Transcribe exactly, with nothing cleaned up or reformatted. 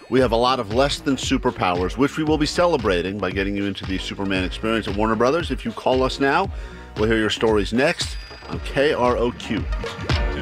We have a lot of less than superpowers, which we will be celebrating by getting you into the Superman experience at Warner Brothers. If you call us now, we'll hear your stories next on K R O Q.